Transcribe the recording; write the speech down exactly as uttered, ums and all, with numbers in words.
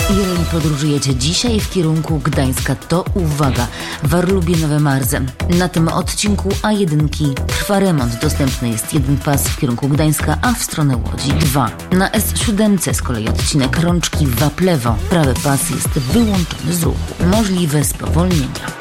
Jeżeli podróżujecie dzisiaj w kierunku Gdańska, to uwaga, Warlubie-Nowe Marze. Na tym odcinku A jeden trwa remont. Dostępny jest jeden pas w kierunku Gdańska, a w stronę Łodzi dwa. Na S siedem z kolei odcinek Rączki-Waplewo. Prawy pas jest wyłączony z ruchu. Możliwe spowolnienia.